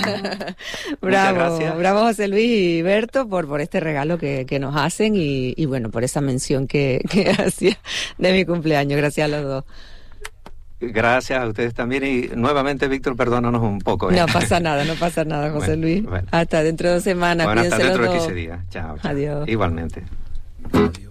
Bravo José Luis y Berto por este regalo que nos hacen y bueno, por esa mención que hacía de mi cumpleaños. Gracias a los dos. Gracias a ustedes también y nuevamente, Víctor, perdónanos un poco. No pasa nada, José Luis. Hasta dentro de 2 semanas. Bueno, hasta dentro de 15 todos. días. Chao. Adiós. Igualmente.